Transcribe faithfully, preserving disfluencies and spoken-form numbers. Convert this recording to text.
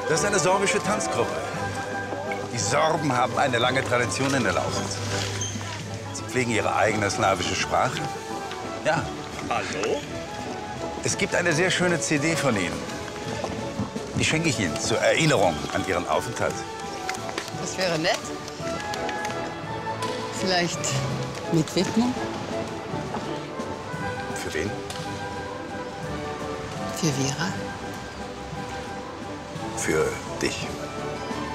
Das ist eine sorbische Tanzgruppe. Die Sorben haben eine lange Tradition in der Lausitz. Sie pflegen ihre eigene slawische Sprache. Ja. Hallo? Es gibt eine sehr schöne C D von Ihnen. Die schenke ich Ihnen zur Erinnerung an Ihren Aufenthalt. Das wäre nett. Vielleicht mit Widmung? Für wen? Für Vera? Für dich.